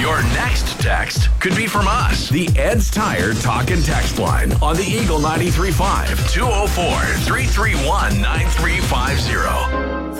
Your next text could be from us. The Ed's Tire Talk and Text line on the Eagle 93.5 204 331 9350.